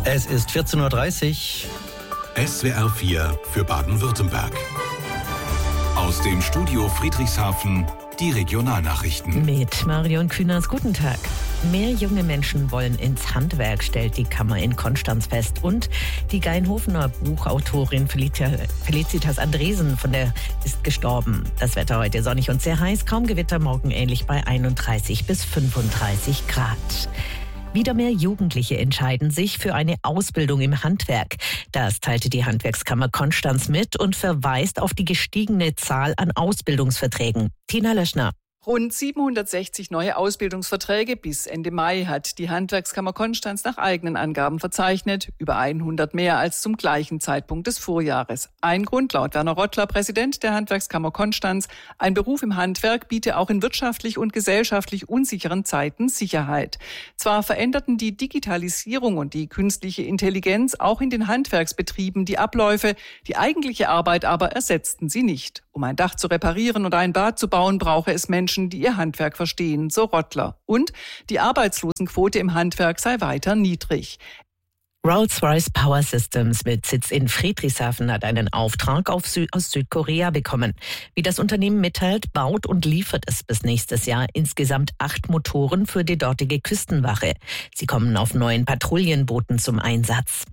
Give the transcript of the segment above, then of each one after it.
Es ist 14.30 Uhr. SWR 4 für Baden-Württemberg. Aus dem Studio Friedrichshafen die Regionalnachrichten. Mit Marion Kühners, guten Tag. Mehr junge Menschen wollen ins Handwerk, stellt die Kammer in Konstanz fest. Und die Gainhofener Buchautorin Felicitas Andresen ist gestorben. Das Wetter heute sonnig und sehr heiß, kaum Gewitter, morgen ähnlich bei 31 bis 35 Grad. Wieder mehr Jugendliche entscheiden sich für eine Ausbildung im Handwerk. Das teilte die Handwerkskammer Konstanz mit und verweist auf die gestiegene Zahl an Ausbildungsverträgen. Tina Löschner. Rund 760 neue Ausbildungsverträge bis Ende Mai hat die Handwerkskammer Konstanz nach eigenen Angaben verzeichnet, über 100 mehr als zum gleichen Zeitpunkt des Vorjahres. Ein Grund laut Werner Rottler, Präsident der Handwerkskammer Konstanz: ein Beruf im Handwerk biete auch in wirtschaftlich und gesellschaftlich unsicheren Zeiten Sicherheit. Zwar veränderten die Digitalisierung und die künstliche Intelligenz auch in den Handwerksbetrieben die Abläufe, die eigentliche Arbeit aber ersetzten sie nicht. Um ein Dach zu reparieren oder ein Bad zu bauen, brauche es Menschen, die ihr Handwerk verstehen, so Rottler. Und die Arbeitslosenquote im Handwerk sei weiter niedrig. Rolls-Royce Power Systems mit Sitz in Friedrichshafen hat einen Auftrag aus Südkorea bekommen. Wie das Unternehmen mitteilt, baut und liefert es bis nächstes Jahr insgesamt 8 Motoren für die dortige Küstenwache. Sie kommen auf 9 Patrouillenbooten zum Einsatz.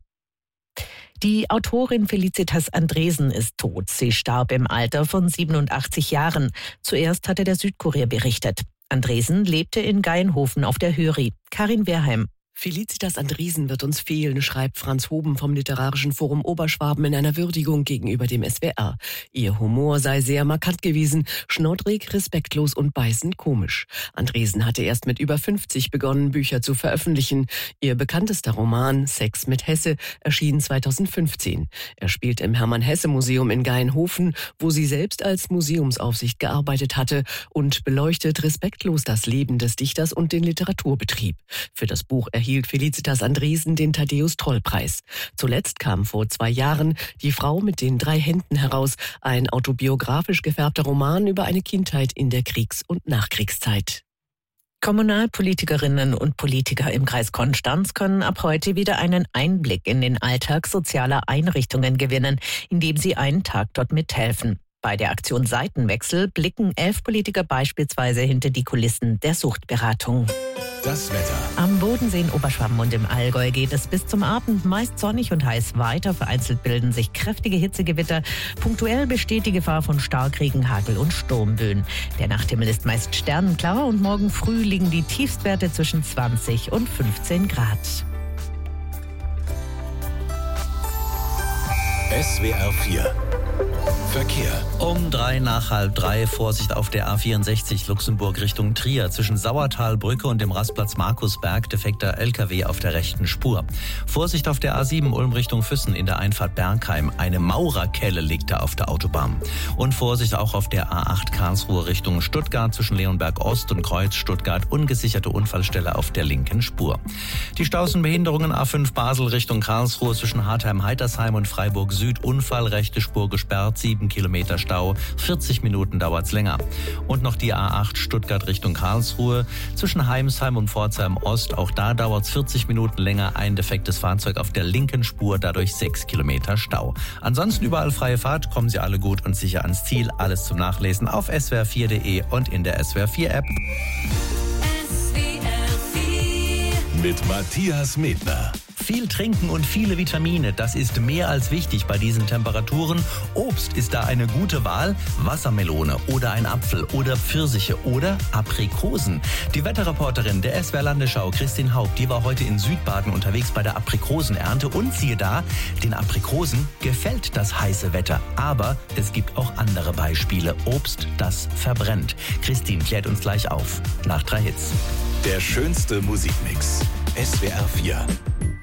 Die Autorin Felicitas Andresen ist tot. Sie starb im Alter von 87 Jahren. Zuerst hatte der Südkurier berichtet. Andresen lebte in Gainhofen auf der Höri. Karin Wehrheim. Felicitas Andresen wird uns fehlen, schreibt Franz Hoben vom Literarischen Forum Oberschwaben in einer Würdigung gegenüber dem SWR. Ihr Humor sei sehr markant gewesen, schnoddrig, respektlos und beißend komisch. Andresen hatte erst mit über 50 begonnen, Bücher zu veröffentlichen. Ihr bekanntester Roman Sex mit Hesse erschien 2015. Er spielt im Hermann-Hesse-Museum in Gainhofen, wo sie selbst als Museumsaufsicht gearbeitet hatte, und beleuchtet respektlos das Leben des Dichters und den Literaturbetrieb. Für das Buch erhielt Felicitas Andresen den Thaddäus-Troll-Preis. Zuletzt kam vor 2 Jahren Die Frau mit den 3 Händen heraus, ein autobiografisch gefärbter Roman über eine Kindheit in der Kriegs- und Nachkriegszeit. Kommunalpolitikerinnen und Politiker im Kreis Konstanz können ab heute wieder einen Einblick in den Alltag sozialer Einrichtungen gewinnen, indem sie einen Tag dort mithelfen. Bei der Aktion Seitenwechsel blicken 11 Politiker beispielsweise hinter die Kulissen der Suchtberatung. Das Wetter. Am Bodensee in Oberschwaben und im Allgäu geht es bis zum Abend meist sonnig und heiß weiter. Vereinzelt bilden sich kräftige Hitzegewitter. Punktuell besteht die Gefahr von Starkregen, Hagel und Sturmböen. Der Nachthimmel ist meist sternenklar und morgen früh liegen die Tiefstwerte zwischen 20 und 15 Grad. SWR 4 Verkehr. Um 3 nach halb 3 Vorsicht auf der A64 Luxemburg Richtung Trier zwischen Sauertalbrücke und dem Rastplatz Markusberg, defekter LKW auf der rechten Spur. Vorsicht auf der A7 Ulm Richtung Füssen in der Einfahrt Bergheim. Eine Maurerkelle liegt da auf der Autobahn. Und Vorsicht auch auf der A8 Karlsruhe Richtung Stuttgart zwischen Leonberg Ost und Kreuz Stuttgart, ungesicherte Unfallstelle auf der linken Spur. Die Staus und Behinderungen: A5 Basel Richtung Karlsruhe zwischen Hartheim-Heitersheim und Freiburg Süd, Unfall, rechte Spur gesperrt, 7 Kilometer Stau, 40 Minuten dauert's länger. Und noch die A8 Stuttgart Richtung Karlsruhe zwischen Heimsheim und Pforzheim Ost, auch da dauert's 40 Minuten länger, ein defektes Fahrzeug auf der linken Spur, dadurch 6 Kilometer Stau. Ansonsten überall freie Fahrt, kommen Sie alle gut und sicher ans Ziel. Alles zum Nachlesen auf swr4.de und in der SWR 4 App. Mit Matthias Medner. Viel trinken und viele Vitamine, das ist mehr als wichtig bei diesen Temperaturen. Obst ist da eine gute Wahl. Wassermelone oder ein Apfel oder Pfirsiche oder Aprikosen. Die Wetterreporterin der SWR Landesschau, Christine Haupt, die war heute in Südbaden unterwegs bei der Aprikosenernte. Und siehe da, den Aprikosen gefällt das heiße Wetter. Aber es gibt auch andere Beispiele. Obst, das verbrennt. Christine klärt uns gleich auf. Nach 3 Hits. Der schönste Musikmix. SWR 4.